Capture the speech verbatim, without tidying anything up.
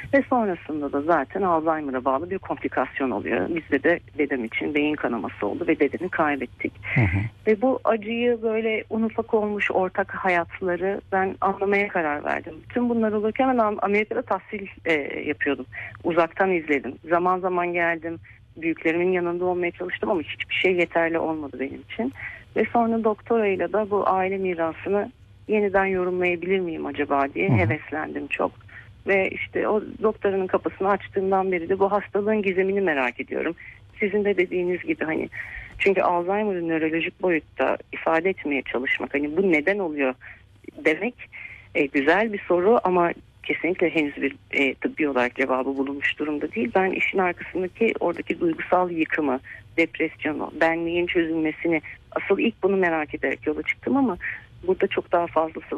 Ve sonrasında da zaten Alzheimer'a bağlı bir komplikasyon oluyor. Bizde de dedem için beyin kanaması oldu ve dedemi kaybettik. Hı hı. Ve bu acıyı, böyle un ufak olmuş ortak hayatları ben anlamaya karar verdim. Bütün bunlar olurken ben Amerika'da tahsil e, yapıyordum. Uzaktan izledim. Zaman zaman geldim. Büyüklerimin yanında olmaya çalıştım ama hiçbir şey yeterli olmadı benim için. Ve sonra doktorayla da bu aile mirasını yeniden yorumlayabilir miyim acaba diye Hı hı. heveslendim çok. Ve işte o doktorun kapısını açtığımdan beri de bu hastalığın gizemini merak ediyorum. Sizin de dediğiniz gibi hani, çünkü Alzheimer'ı nörolojik boyutta ifade etmeye çalışmak, hani bu neden oluyor demek e, güzel bir soru ama kesinlikle henüz bir e, tıbbi olarak cevabı bulunmuş durumda değil. Ben işin arkasındaki oradaki duygusal yıkımı, depresyonu, benliğin çözülmesini, asıl ilk bunu merak ederek yola çıktım ama burada çok daha fazlası var.